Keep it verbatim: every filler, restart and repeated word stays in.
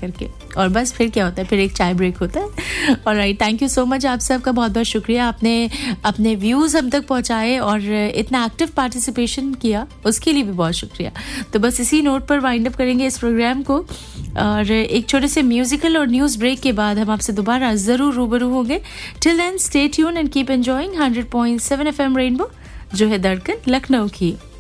करके, और बस फिर क्या होता है, फिर एक चाय ब्रेक होता है। Alright, thank you so much, आप सबका बहुत बहुत शुक्रिया, आपने अपने व्यूज़ हम तक पहुंचाए और इतना एक्टिव पार्टिसिपेशन किया, उसके लिए भी बहुत शुक्रिया। तो बस इसी नोट पर वाइंड अप करेंगे इस प्रोग्राम को, और एक छोटे से म्यूजिकल और न्यूज़ ब्रेक के बाद हम आपसे दोबारा ज़रूर रूबरू होंगे। Till then stay tune and keep enjoying hundred point seven F M rainbow, जो है धड़कन लखनऊ की।